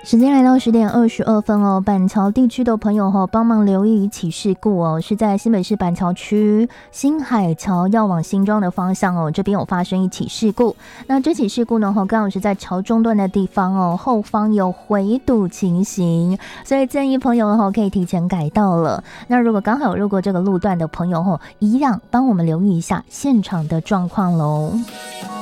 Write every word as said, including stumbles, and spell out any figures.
时间来到十点二十二分哦，板桥地区的朋友哦，帮忙留意一起事故哦，是在新北市板桥区新海桥要往新庄的方向哦，这边有发生一起事故。那这起事故呢，刚好是在桥中段的地方哦，后方有回堵情形，所以建议朋友哦可以提前改道了。那如果刚好有路过这个路段的朋友哦，一样帮我们留意一下现场的状况喽。